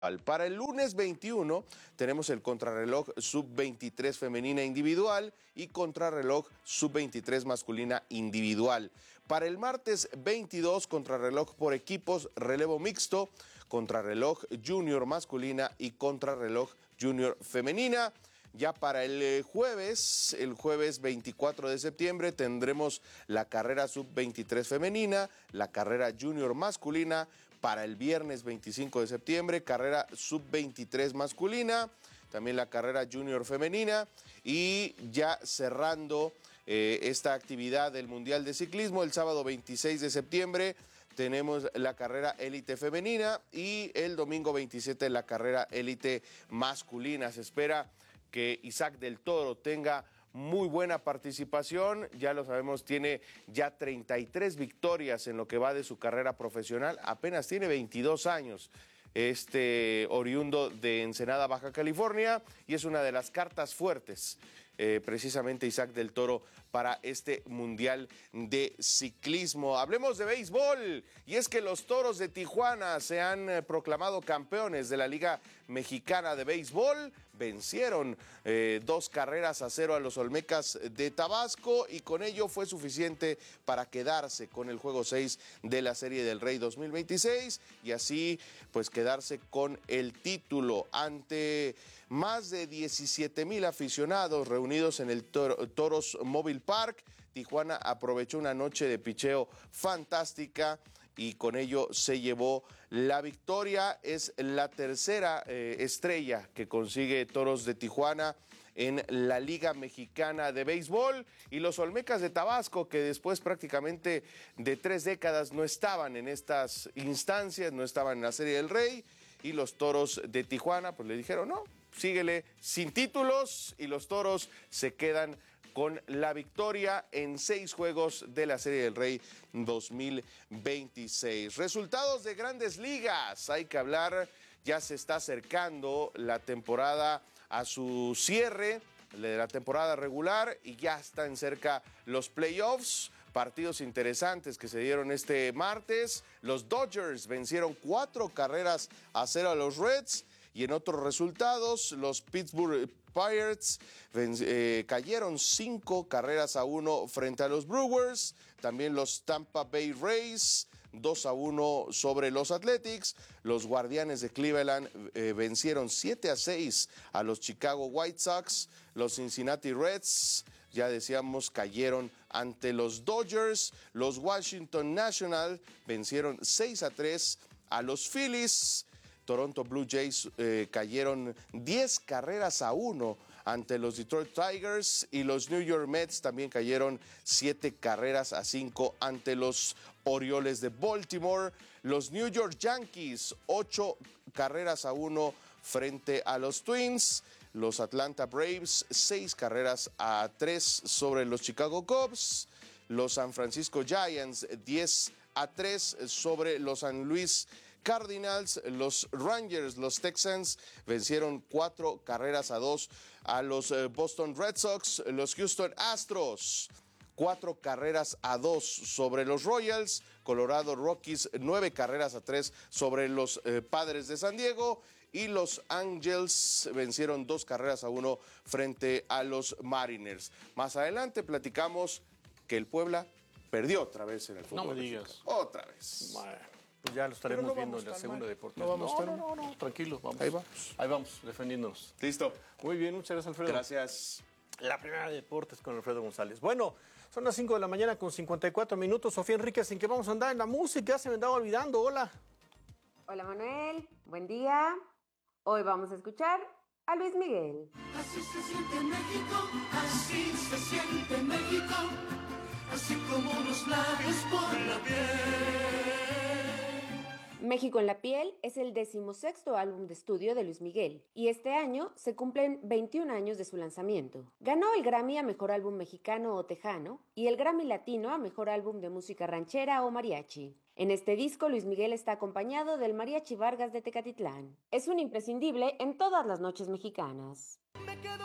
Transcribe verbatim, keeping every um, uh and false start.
Para el lunes veintiuno tenemos el contrarreloj sub veintitrés femenina individual y contrarreloj sub veintitrés masculina individual. Para el martes veintidós, contrarreloj por equipos, relevo mixto, contrarreloj junior masculina y contrarreloj junior femenina. Ya para el jueves, el jueves veinticuatro de septiembre, tendremos la carrera sub veintitrés femenina, la carrera junior masculina. Para el viernes veinticinco de septiembre, carrera sub veintitrés masculina, también la carrera junior femenina. Y ya cerrando eh, esta actividad del Mundial de Ciclismo, el sábado veintiséis de septiembre tenemos la carrera élite femenina y el domingo veintisiete la carrera élite masculina. Se espera que Isaac del Toro tenga muy buena participación, ya lo sabemos, tiene ya treinta y tres victorias en lo que va de su carrera profesional, apenas tiene veintidós años, este oriundo de Ensenada, Baja California, y es una de las cartas fuertes, eh, precisamente Isaac del Toro, para este Mundial de Ciclismo. Hablemos de béisbol, y es que los Toros de Tijuana se han eh, proclamado campeones de la Liga Mexicana de Béisbol. Vencieron eh, dos carreras a cero a los Olmecas de Tabasco y con ello fue suficiente para quedarse con el juego seis de la Serie del Rey dos mil veintiséis y así pues quedarse con el título ante más de diecisiete mil aficionados reunidos en el Tor- Toros Mobile Park. Tijuana aprovechó una noche de picheo fantástica y con ello se llevó la victoria. Es la tercera eh, estrella que consigue Toros de Tijuana en la Liga Mexicana de Béisbol, y los Olmecas de Tabasco, que después prácticamente de tres décadas no estaban en estas instancias, no estaban en la Serie del Rey, y los Toros de Tijuana pues le dijeron no, síguele sin títulos, y los Toros se quedan con la victoria en seis juegos de la Serie del Rey dos mil veintiséis. Resultados de Grandes Ligas, hay que hablar, ya se está acercando la temporada a su cierre, de la temporada regular, y ya están cerca los playoffs. Partidos interesantes que se dieron este martes. Los Dodgers vencieron cuatro carreras a cero a los Reds. Y en otros resultados, los Pittsburgh Pirates eh, cayeron cinco carreras a uno frente a los Brewers. También los Tampa Bay Rays, dos a uno sobre los Athletics. Los Guardianes de Cleveland eh, vencieron siete a seis a los Chicago White Sox. Los Cincinnati Reds, ya decíamos, cayeron ante los Dodgers. Los Washington Nationals vencieron seis a tres a los Phillies. Toronto Blue Jays eh, cayeron diez carreras a uno ante los Detroit Tigers, y los New York Mets también cayeron siete carreras a cinco ante los Orioles de Baltimore. Los New York Yankees, ocho carreras a uno frente a los Twins. Los Atlanta Braves, seis carreras a tres sobre los Chicago Cubs. Los San Francisco Giants, diez a tres sobre los San Luis Cardinals. Los Rangers, los Texans, vencieron cuatro carreras a dos a los Boston Red Sox. Los Houston Astros, cuatro carreras a dos sobre los Royals. Colorado Rockies, nueve carreras a tres sobre los eh, Padres de San Diego. Y los Angels vencieron dos carreras a uno frente a los Mariners. Más adelante platicamos que el Puebla perdió otra vez en el fútbol. No me digas. Otra vez. Bueno, pues ya lo estaremos no viendo en la segunda mal. deporte. No vamos no, tan no, mal. no, no, tranquilo, vamos. Ahí vamos. Ahí vamos, defendiéndonos. Listo. Muy bien, muchas gracias, Alfredo. Gracias. La primera de deportes con Alfredo González. Bueno, son las cinco de la mañana con cincuenta y cuatro minutos. Sofía Enríquez, ¿en qué vamos a andar? En la música, se me andaba olvidando. Hola. Hola, Manuel. Buen día. Hoy vamos a escuchar a Luis Miguel. Así se siente México, así se siente México, así como los labios por la piel. México en la piel es el decimosexto álbum de estudio de Luis Miguel y este año se cumplen veintiún años de su lanzamiento. Ganó el Grammy a Mejor Álbum Mexicano o Tejano y el Grammy Latino a Mejor Álbum de Música Ranchera o Mariachi. En este disco, Luis Miguel está acompañado del Mariachi Vargas de Tecatitlán. Es un imprescindible en todas las noches mexicanas.